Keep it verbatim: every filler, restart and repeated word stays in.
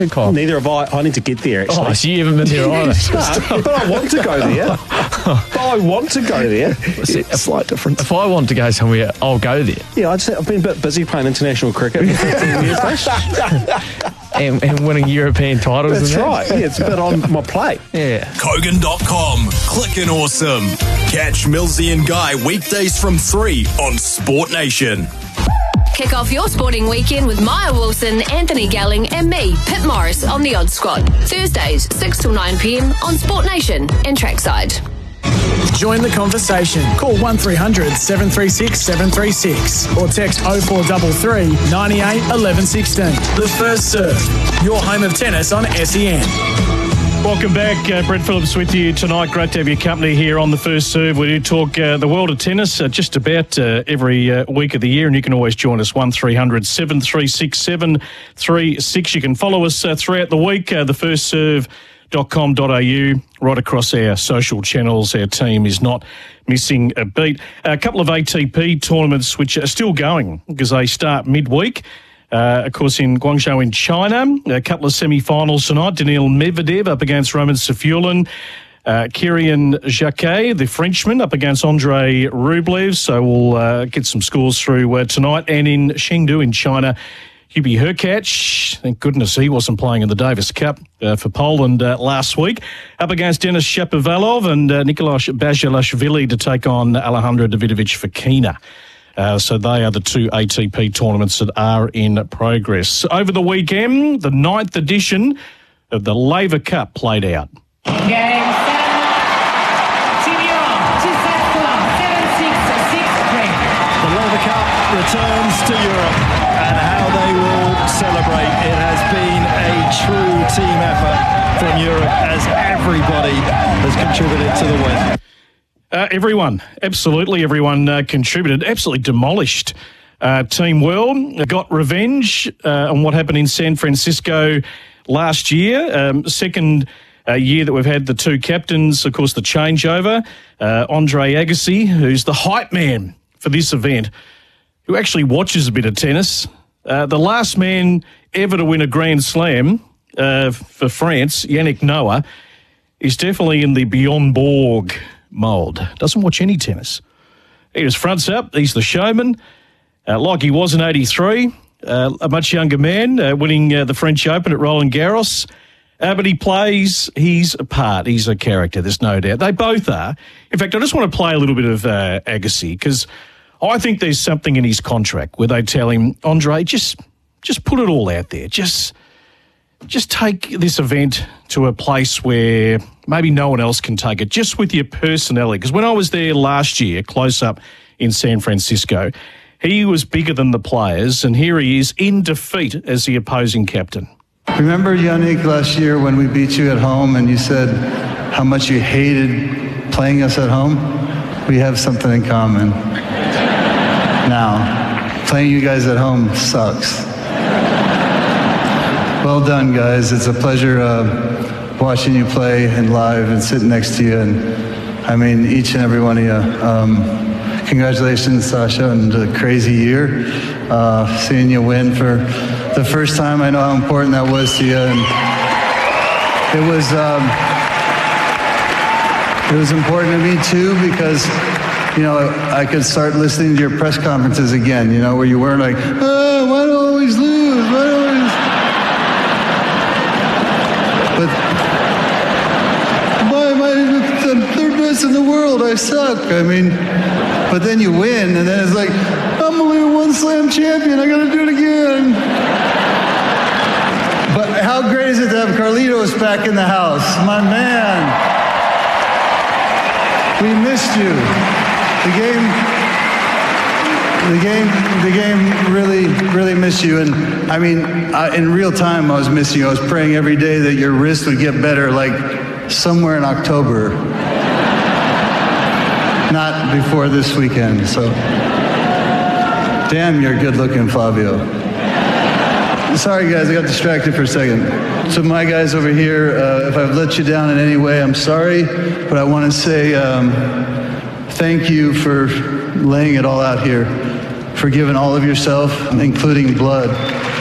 Kyle? Neither have I. I need to get there, actually. Oh, so you haven't been there either. No, but I want to go there. But I want to go there. See, a slight difference. If I want to go somewhere, I'll go there. Yeah, I just, I've been a bit busy playing international cricket for fifteen years now. and, and winning European titles. That's and right. that. Yeah, it's a bit on my plate. Yeah. Kogan dot com. Clickin' awesome. Catch Millsy and Guy weekdays from three on Sport Nation. Kick off your sporting weekend with Maya Wilson, Anthony Gelling and me, Pip Morris on The Odd Squad. Thursdays, six till nine p.m. on Sport Nation and Trackside. Join the conversation. Call one three hundred seven three six seven three six or text oh four three three, nine eight, one one one six. The First Serve, your home of tennis on S E N. Welcome back. Uh, Brett Phillips with you tonight. Great to have your company here on The First Serve. We do talk uh, the world of tennis uh, just about uh, every uh, week of the year, and you can always join us, one three hundred seven three six seven three six. You can follow us uh, throughout the week, uh, the first serve dot com dot a u, right across our social channels. Our team is not missing a beat. A couple of A T P tournaments which are still going because they start midweek. Uh, of course, in Guangzhou in China, a couple of semi-finals tonight. Daniil Medvedev up against Roman Safiullin. Uh, Kirian Jacquet, the Frenchman, up against Andrei Rublev. So we'll uh, get some scores through uh, tonight. And in Chengdu in China, Hubie Hurkacz, thank goodness he wasn't playing in the Davis Cup uh, for Poland uh, last week, up against Denis Shapovalov and uh, Nikolai Basilashvili to take on Alejandro Davidovich Fokina. Uh, so they are the two A T P tournaments that are in progress. Over the weekend, the ninth edition of the Laver Cup played out. Game seven. Team Europe, two sets to love, seven six, six three. The Laver Cup returns to Europe, and how they will celebrate. It has been a true team effort from Europe as everybody has contributed to the win. Uh, everyone, absolutely everyone uh, contributed, absolutely demolished uh, Team World. Got revenge uh, on what happened in San Francisco last year. Um, second uh, year that we've had the two captains, of course, the changeover. Uh, Andre Agassi, who's the hype man for this event, who actually watches a bit of tennis. Uh, the last man ever to win a Grand Slam uh, for France, Yannick Noah, is definitely in the Bjorn Borg mould. Doesn't watch any tennis. He just fronts up. He's the showman, uh, like he was in eighty-three, uh, a much younger man, uh, winning uh, the French Open at Roland Garros. Uh, but he plays, he's a part, he's a character, there's no doubt. They both are. In fact, I just want to play a little bit of uh, Agassi, because I think there's something in his contract where they tell him, Andre, just just put it all out there. Just just take this event to a place where maybe no one else can take it, just with your personality. Because when I was there last year, close up in San Francisco, he was bigger than the players, and here he is in defeat as the opposing captain. Remember, Yannick, last year when we beat you at home and you said how much you hated playing us at home? We have something in common. Now, playing you guys at home sucks. Well done, guys. It's a pleasure uh, watching you play and live and sitting next to you. And I mean, each and every one of you. Um, congratulations, Sasha, on a crazy year. Uh, seeing you win for the first time, I know how important that was to you. And it was, um, it was important to me too, because, you know, I could start listening to your press conferences again, you know, where you weren't like, oh, why do I always lose? Why do I always... But why am I the third best in the world? I suck. I mean, but then you win, and then it's like, I'm only a one slam champion. I got to do it again. But how great is it to have Carlitos back in the house? My man. We missed you. The game... The game, the game really, really missed you. And I mean, I, in real time, I was missing you. I was praying every day that your wrist would get better, like somewhere in October. Not before this weekend, so. Damn, you're good looking, Fabio. Sorry, guys, I got distracted for a second. So my guys over here, uh, if I've let you down in any way, I'm sorry, but I want to say um, thank you for laying it all out here, for giving all of yourself, including blood.